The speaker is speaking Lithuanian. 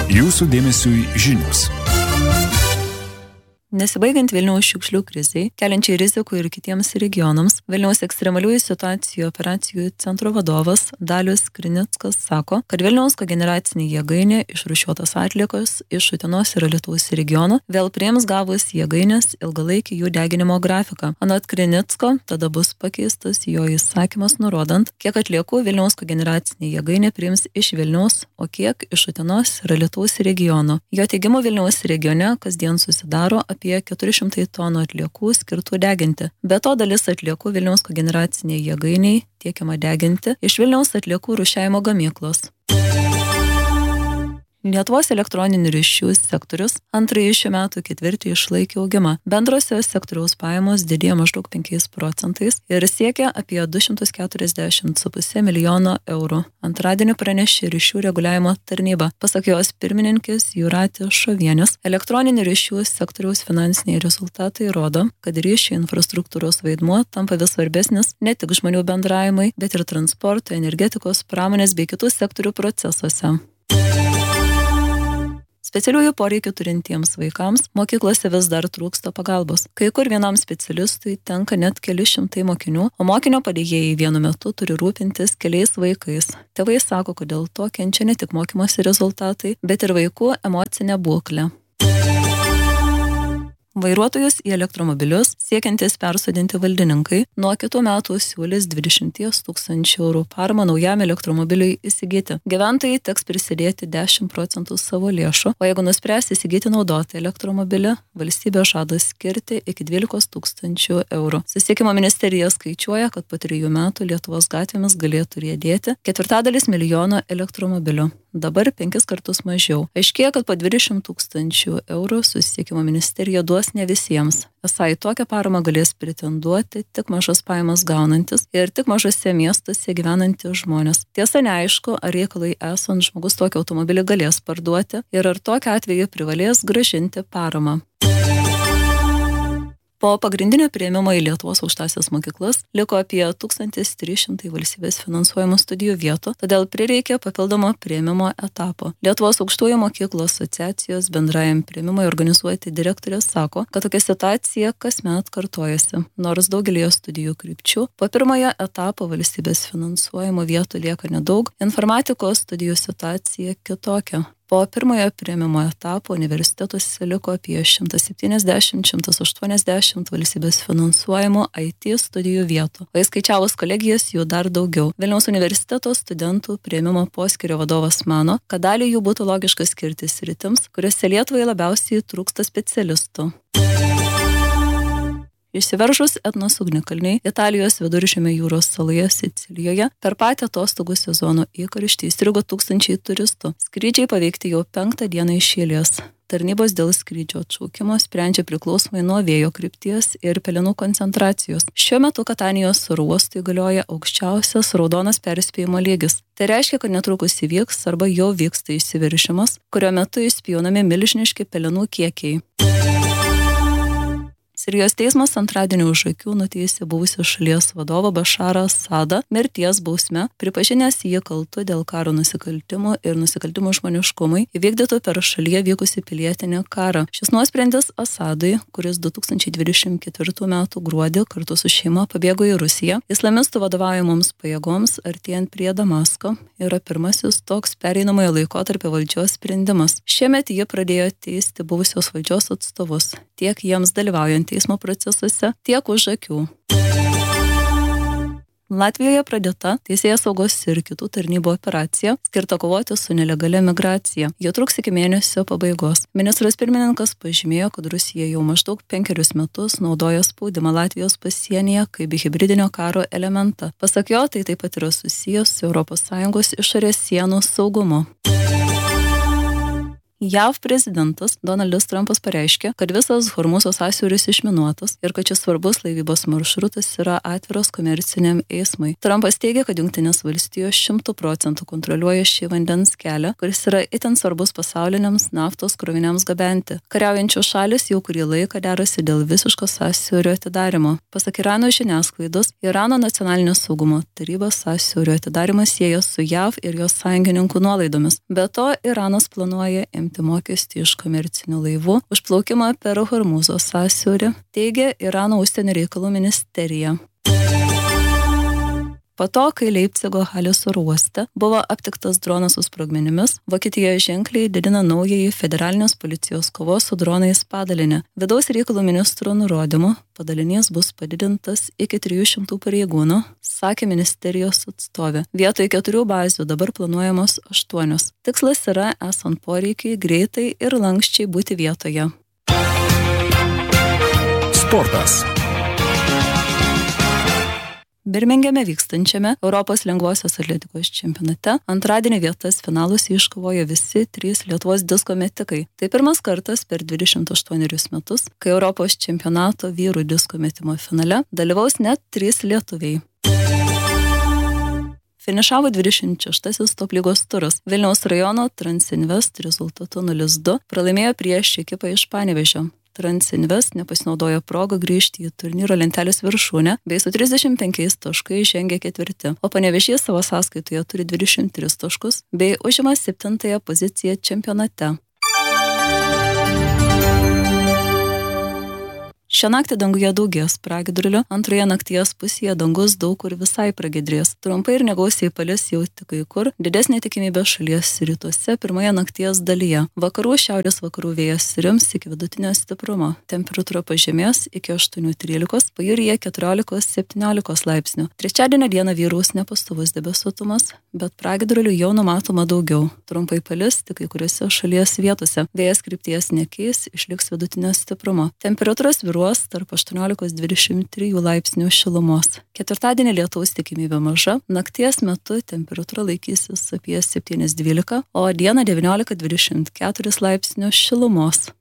Jūsų dėmesiui žinios. Nesibaigiant Vilniaus šiukšlių krizei, keliančiai rizikų ir kitiems regionams, Vilniaus ekstremaliųjų situacijų operacijų centro vadovas Dalius Krinickas sako, kad Vilniaus kogeneracinė jėgainė išrūšiuotas atliekos iš Utenos ir Alytaus regionų vėl priims gavus jėgainės ilgalaikį jų deginimo grafiką. Anot Krinicko, tada bus pakeistas jo įsakymas nurodant, kiek atliekų Vilniaus kogeneracinė jėgainė priims iš Vilniaus, o kiek iš Utenos ir Alytaus regionų. Jo teigimu Vilniaus regione kasdien susidaro apie 400 tonų atliekų skirtų deginti. Be to dalis atliekų Vilniaus kogeneraciniai jėgainiai tiekiama deginti iš Vilniaus atliekų rūšiavimo gamyklos. Lietuvos elektroninių ryšių sektorius antrąjį šių metų ketvirtį išlaikė augimą. Bendrosios sektoriaus pajamos didėjo maždaug 5% ir siekia apie 240,5 milijono eurų. Antradienį pranešė ryšių reguliavimo tarnyba. Pasak jos pirmininkės Jūratės Šovienės, elektroninių ryšių sektoriaus finansiniai rezultatai rodo, kad ryšių infrastruktūros vaidmuo tampa vis svarbesnis ne tik žmonių bendravimai, bet ir transporto, energetikos, pramonės bei kitų sektorių procesuose. Specialiųjų poreikių turintiems vaikams mokyklose vis dar trūksta pagalbos. Kai kur vienam specialistui tenka net keli šimtai mokinių, o mokinio padėjėjai vienu metu turi rūpintis keliais vaikais. Tėvai sako, kad dėl to kenčia ne tik mokymosi rezultatai, bet ir vaikų emocinė būklė. Vairuotojus į elektromobilius siekiantis persodinti valdininkai nuo kitų metų siūlys 20 000 eurų paramą naujam elektromobiliui įsigyti. Gyventojai teks prisidėti 10% savo lėšų, o jeigu nuspręs įsigyti naudotą elektromobilį, valstybė žada skirti iki 12 000 eurų. Susisiekimo ministerija skaičiuoja, kad po 3 metų Lietuvos gatvėmis galėtų riedėti 4,5 milijono elektromobilių. Dabar 5 kartus mažiau. Aiškėja, kad po 20 000 eurų Susisiekimo ministerija duos ne visiems. Esą į tokią paramą galės pretenduoti tik mažas pajamas gaunantis ir tik mažose miestuose gyvenantys žmonės. Tiesa, neaišku, ar reikalai esant žmogus tokį automobilį galės parduoti ir ar tokiu atveju privalės grąžinti paramą. Po pagrindinio priėmimo į Lietuvos aukštąsias mokyklas liko apie 1300 valstybės finansuojamų studijų vietų, todėl prireikė papildomo priėmimo etapo. Lietuvos aukštųjų mokyklų asociacijos bendrajam priėmimui organizuoti direktorė sako, kad tokia situacija kasmet kartojasi. Nors daugelį studijų krypčių po pirmojo etapo valstybės finansuojamų vietų lieka nedaug, informatikos studijų situacija kitokia. Po pirmojo priėmimo etapo universitetuose liko apie 170-180 valstybės finansuojamų IT studijų vietų, o įskaičiavus kolegijas jų dar daugiau. Vilniaus universiteto studentų priėmimo poskyrio vadovas mano, kad dalį jų būtų logiška skirti sritims, kuriuose Lietuvai labiausiai trūksta specialistų. Išsiveržus Etnos ugnikalniai Italijos viduržemio jūros saloje Sicilijoje per patį atostogų sezono įkarštį įstrigo tūkstančiai turistų. Skrydžiai paveikti jau 5 dieną iš eilės. Tarnybos dėl skrydžio atšaukimo sprendžia priklausomai nuo vėjo krypties ir pelenų koncentracijos. Šiuo metu Katanijos oro uostui galioja aukščiausias raudonas perspėjimo lygis. Tai reiškia, kad netrukus įvyks arba jau vyksta išsiveržimas, kurio metu išspjaunami milžiniški pelenų kiekiai. Sirijos teismas antradienį už akių nuteisė buvusį šalies vadovą Bašarą Asadą mirties bausme, pripažinęs jį kaltu dėl karo nusikaltimų ir nusikaltimų žmoniškumui įvykdytų per šalyje vykusį pilietinį karą. Šis nuosprendis Asadui, kuris 2024 m. gruodį kartu su šeima pabėgo į Rusiją, islamistų vadovaujamoms pajėgoms artėjant prie Damasko, yra pirmasis toks pereinamojo laikotarpio valdžios sprendimas. Šiemet jie pradėjo teisti buvusios valdžios atstovus, tiek jiems dalyvaujant teismo procesuose, tiek už akių. Latvijoje pradėta teisėjas saugos ir kitų tarnybų operacija skirta kovoti su nelegalia migracija. Ji truks iki mėnesio pabaigos. Ministras pirmininkas pažymėjo, kad Rusija jau maždaug 5 metus naudoja spaudimą Latvijos pasienyje kaip hibridinio karo elementą. Pasak jo, tai taip pat yra susijęs su ES išorės sienų saugumu. JAV prezidentas Donaldas Trumpas pareiškė, kad visas Hormūzo sąsiauris išminuotas ir kad šis svarbus laivybos maršrutas yra atviras komerciniam eismui. Trumpas teigia, kad Jungtinės valstijos 100% kontroliuoja šį vandens kelią, kuris yra itin svarbus pasauliniams naftos kroviniams gabenti. Kariaujančios šalis jau kurį laiką derasi dėl visiško sąsiaurio atidarimo. Pasak Irano žiniasklaidos, Irano nacionalinio saugumo tarybos sąsiaurio atidarymas sieja su JAV ir jos sąjungininkų nuolaidomis. Be to, Iranas planuoja mokestį iš komercinių laivų už plaukimą per Hormūzo sąsiaurį, teigia Irano užsienio reikalų ministerija. Po to, kai Leipcigo Halės oro uoste buvo aptiktas dronas su sprogmenimis, Vokietija ženkliai didina naująjį federalinės policijos kovos su dronais padalinį. Vidaus reikalų ministro nurodymu, padalinys bus padidintas iki 300 pareigūnų, sakė ministerijos atstovė. Vietoj 4 bazių dabar planuojamos 8. Tikslas yra, esant poreikiai, greitai ir lankščiai būti vietoje. Sportas. Birmingeme vykstančiame Europos lengvosios atletikos čempionate antradienį vietas finalus iškovojo visi 3 Lietuvos disko metikai. Tai pirmas kartas per 28 metus, kai Europos čempionato vyrų disko metimo finale dalyvaus net 3 lietuviai. Finišavo 26 top lygos turas. Vilniaus rajono Transinvest rezultatu 0-2 pralaimėjo prieš ekipą iš Panevėžio. Transinvest nepasinaudojo progą grįžti į turnyro lentelės viršūnę, bei su 35 taškais žengė 4. O Panevėžys savo sąskaitoje turi 23 taškus, bei užima 7 poziciją čempionate. Šią naktį danguje daugės pragiedrulių, antroje nakties pusėje dangus daug kur visai pragiedrės. Trumpai ir negausiai palis jau tik kai kur, didesnė tikimybė šalies rytuose pirmoje nakties dalyje. Vakarų šiaurės vakarų vėjas rims iki vidutinio stiprumo. Temperatūra pažemės iki 8-13, pajūryje 14-17 laipsnių. Trečiadienio dieną vyraus nepastovus debesuotumas, bet pragiedrulių jau numatoma daugiau. Trumpai palis tik kai kuriuose šalies vietose. Vėjas krypties nekeis, išliks vidutinio stiprumo. Temperatūros tarp 18-23 laipsnių šilumos. Ketvirtadienį lietaus tikimybė maža, nakties metu temperatūra laikysis apie 7-12, o dieną 19-24 laipsnių šilumos.